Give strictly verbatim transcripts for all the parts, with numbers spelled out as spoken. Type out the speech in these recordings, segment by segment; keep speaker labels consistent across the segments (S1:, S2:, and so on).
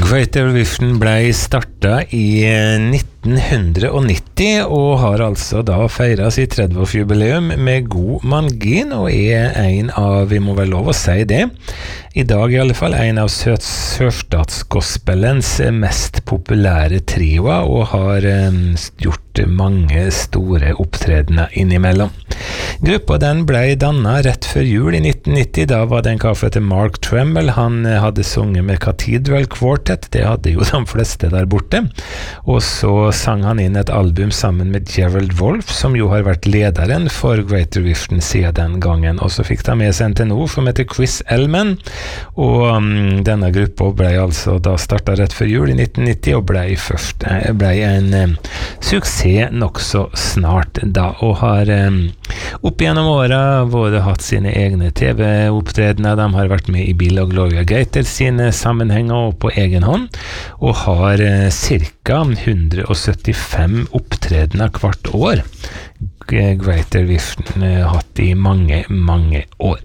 S1: Greater Vision ble startet i nitten nitti og har altså da feiret sitt tretti-årsjubileum med god margin og er en av, vi må vel lov å si det, i dag i alle fall en av sørstatsgospelens mest populære trioer og har um, gjort mange store opptredener innimellom. Gruppa den ble dannet rett før jul i nitten nitti, da var det en kar som heter Mark Tremble, han hadde sunget med Cathedral Quartet, det hadde jo de fleste der borte, og så sang han inn et album sammen med Gerald Wolf, som jo har vært lederen for Greater Vision siden den gangen, og så fikk de med seg en tenor som heter Chris Elman, og um, denne gruppa ble altså da startet rett før jul i nitten nitti, og ble, først, ble en um, suksess nok så snart da, og har um, opp gjennom året både hatt sine egne T V-opptredener, de har vært med i Bill og Gloria Gaither sine sammenhenger og på egen hånd, og har uh, cirka one hundred seventy-five opptredener hvert år. Greater Vision uh, hatt i mange, mange år.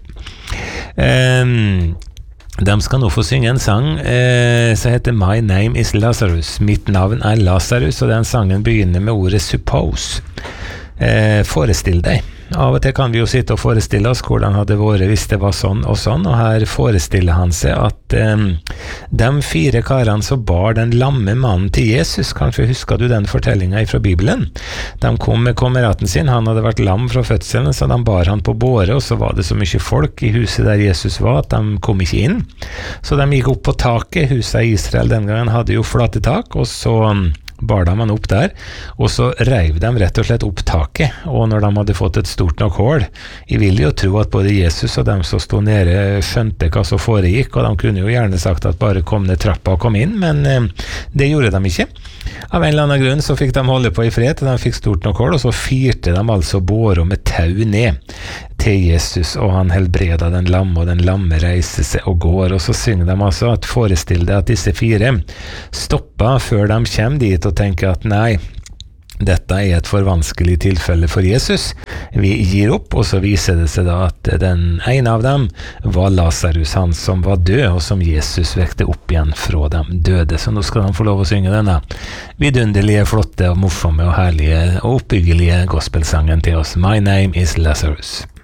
S1: Um, De skal nå få synge en sang eh, som heter My Name is Lazarus. Mitt navn er Lazarus, og den sangen begynner med ordet suppose. Eh, forestill deg. Av og til kan vi jo sitte og forestille oss hvordan hadde vært hvis det var sånn og sånn, og her forestiller han seg at eh, de fire karene som bar den lamme mannen til Jesus, kanskje husker du den fortellingen fra Bibelen? De kom med kameraten sin, han hadde vært lam fra fødselen, så de bar han på båre, og så var det så mye folk i huset der Jesus var, at de kom ikke inn. Så de gikk opp på taket, huset i Israel den gangen hadde jo flate tak, og så bar de han opp der, og så reiv de rett og slett opp taket, og når de hadde fått et stort nok hål, jeg vil jo tro at både Jesus og dem som stod nede skjønte hva som foregikk, og de kunne jo gjerne sagt at bare kom ned trappa og kom inn, men eh, det gjorde de ikke. Av en eller annen grunn så fikk de holde på i fred til de fikk stort nok hål, og så firte de altså båret med tau ned til Jesus, og han helbreda den lamme, og den lamme reiser seg og går, og så synger de altså at forestill deg at disse fire stopper før de kommer dit og tenker at nei, dette er et for vanskelig tilfelle for Jesus. Vi gir opp, og så viser det seg da at den ene av dem var Lazarus, han som var død, og som Jesus vekte opp igjen fra dem døde. Så nå skal han få lov å synge denne vidunderlige, flotte, og morsomme og herlige og oppbyggelige gospelsangen til oss. My name is Lazarus.